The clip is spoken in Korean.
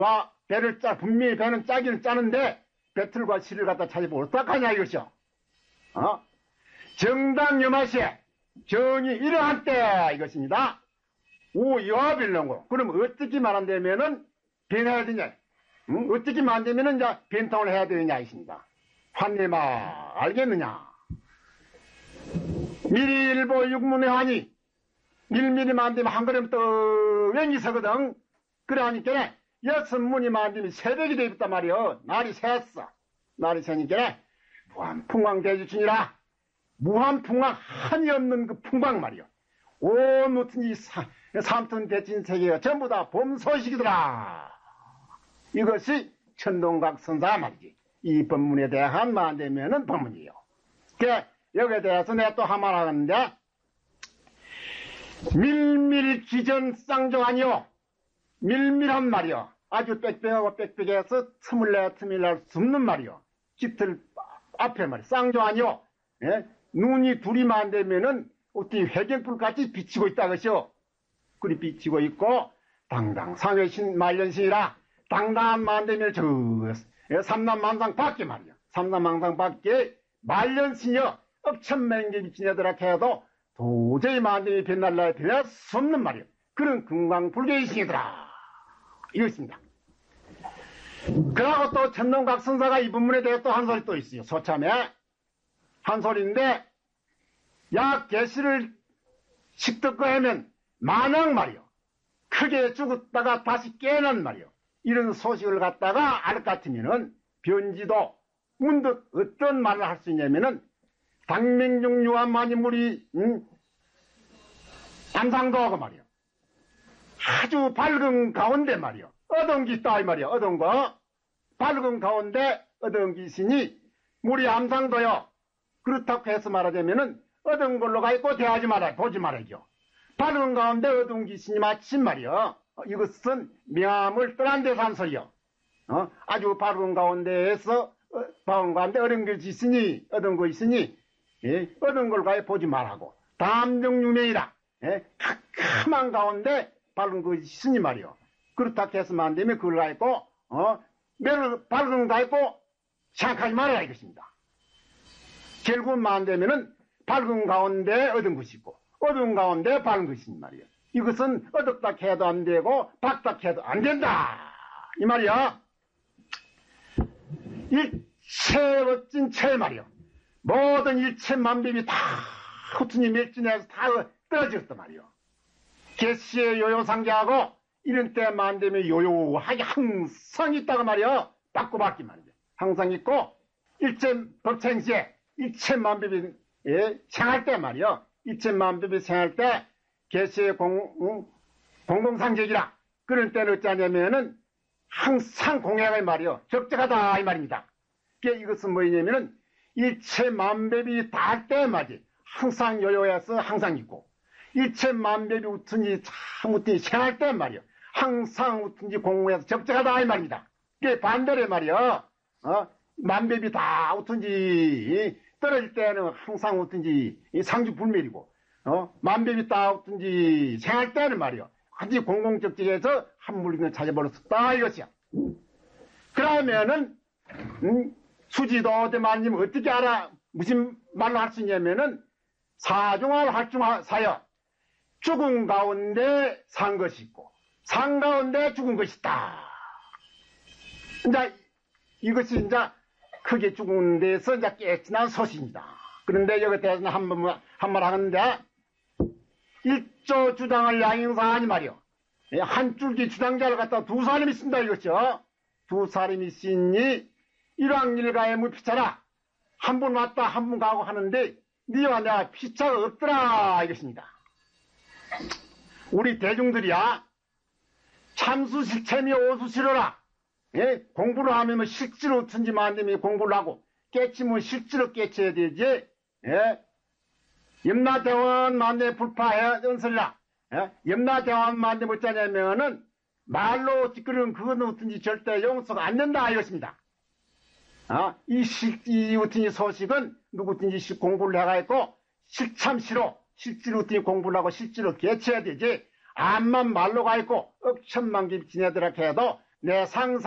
분명히 배는 짜기는 짜는데, 배틀과 실을 갖다 찾아보면 어떡하냐, 이것이요. 정당 여마시에 정이 이러한 때, 이것입니다. 오여빌렁고. 그럼 어떻게 말한다면은, 변해야 되냐? 어떻게 말한다면은, 이제, 변통을 해야 되느냐, 이것입니다. 환내마, 알겠느냐? 밀보 육문의 환이, 밀밀이 만들면 한 걸음 떡연이 서거든. 그래 하니까, 여섯문이 만들면 새벽이 되었단 말이여. 날이 샜어. 날이 새니까, 무한풍광 대주춘이라, 무한풍광 한이 없는 그 풍광 말이여. 온 무튼 이 삼튼 대진 세계가 전부 다 봄 소식이더라. 이것이 천동각 선사 말이지. 이 법문에 대한 만되면은 법문이요. 그래, 여기에 대해서 내가 또 한 말 하는데, 밀밀기전 쌍정 아니요. 밀밀한 말이요. 아주 빽빽하고 빽빽해서 틈을 낼 수 없는 말이요. 깃털 앞에 말이요. 쌍정 아니요. 예? 눈이 둘이 만되면은 어떻게 회경불같이 비치고 있다 것이요. 그리 비치고 있고, 당당 상회신 말년신이라, 당당한 만되면 삼남만상 밖에 말이요. 삼남만상 밖에 말년신이요. 억천맹ገብ이 지내더라 해도 도저히 만dem이 빛날라 되어 수 없는 말이요. 그런 금강불교의 신이더라. 이것입니다. 그러고 또 천동각선사가 이 부분에 대해 또 한 소리 또 있어요. 소참에 한 소리인데, 야 개시를 식듣고 하면 마냥 말이요. 크게 죽었다가 다시 깨난 말이요. 이런 소식을 갖다가 알 것 같으면은 변지도 문득 어떤 말을 할 수 있냐면은, 당명중 유한만이물이 암상도 하고 말이요. 아주 밝은 가운데 말이요. 어두운 기 있다 이 말이요. 어두운 거. 밝은 가운데 어두운 기신이 물이 암상도요. 그렇다고 해서 말하자면은 어두운 걸로 가 있고 대하지 말아요. 보지 말아요. 밝은 가운데 어두운 기신이 마침 말이요. 이것은 명암을 떠난 데서 한 소리요. 아주 밝은 가운데에서 밝은 가운데 어두운 것이 있으니 어두운 거 있으니 어두운 걸 가해 보지 말라고. 담정유명이라. 캄캄한 가운데 밝은 것이 있으니 말이요. 그렇다고 해서만 안 되면 그걸 가있고 매를 밝은 거 가있고 생각하지 말아야 이것입니다. 결국은 안 되면은 밝은 가운데 어두운 것이 있고 어두운 가운데 밝은 것이 있는 말이요. 이것은 어둡다 해도 안 되고 밝다 해도 안 된다 이 말이요. 일체 어찐 체 말이요. 모든 일체 만병이 다 후순위 멸진해서 다 떨어졌단 말이요. 개시의 요요상계하고 이런 때만 되면 요요하게 항상 있다고 말이요. 바꾸바뀌 말이죠. 항상 있고 일체 법생시에 일체 만병이 생할 때 말이요. 일체 만병이 생할 때 개시의 공공상계기라. 그럴 때는 어쩌냐면은 항상 공약을 말이요. 적적하다 이 말입니다. 이것은 뭐냐면은 일체 만법이 닿을 때 말이지. 항상 요요해서 항상 있고 일체 만법이 웃든지 참 웃든지 생할 때 말이요. 항상 웃든지 공공해서 적적하다 이 말입니다. 그게 반대로 말이요. 만법이 다 웃든지 떨어질 때는 항상 웃든지 상주불멸이고 만법이 다 웃든지 생할 때는 말이요. 완전히 공공적적해서 한 물건을 찾아버렸다 이것이야. 그러면은 수지도 대만님 어떻게 알아? 무슨 말로 할 수 있냐면은 사중할 할중사여 죽은 가운데 산 것이 있고 산 가운데 죽은 것이 있다. 이제 이것이 이제 크게 죽은 데서 이제 깨끗한 소식입니다. 그런데 여기 대해서는 한 말 하는데 일조 주당을 양행사하니 말이요. 한 줄기 주당자를 갖다 두 사람이 쓴다 이것이요. 두 사람이 쓰니 일왕일가의 무피차라. 한 분 왔다 한 분 가고 하는데 니와 내가 피차가 없더라 이것입니다. 우리 대중들이야 참수실체미 오수실어라. 공부를 하면 뭐 실제로 든지 만들면 공부를 하고 깨치면 실제로 깨쳐야 되지. 염라대원 만대 불파해 은설라. 염라대원 만대 못자냐면은 말로 찌끄러운 그거는 어떤지 절대 용서가 안 된다 이것입니다. 이 어떤지 소식은 누구든지 공부를 해가지고 실참시로 실제로 어떤지 공부를 하고 실제로 개쳐야 되지. 암만 말로 가있고 억천만 개 지내더라 해도 내 상사